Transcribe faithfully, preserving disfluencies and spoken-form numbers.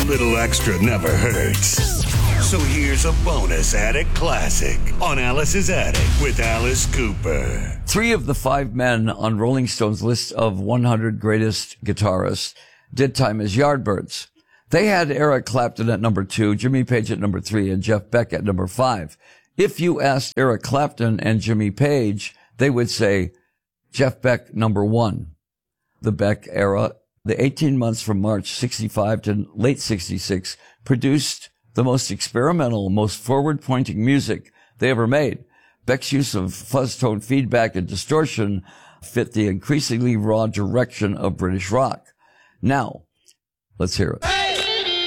A little extra never hurts. So here's a bonus Attic Classic on Alice's Attic with Alice Cooper. Three of the five men on Rolling Stone's list of one hundred greatest guitarists did time as Yardbirds. They had Eric Clapton at number two, Jimmy Page at number three, and Jeff Beck at number five. If you asked Eric Clapton and Jimmy Page, they would say Jeff Beck number one. The Beck era, the eighteen months from March sixty-five to late sixty-six, produced the most experimental, most forward-pointing music they ever made. Beck's use of fuzz tone feedback and distortion fit the increasingly raw direction of British rock. Now, let's hear it.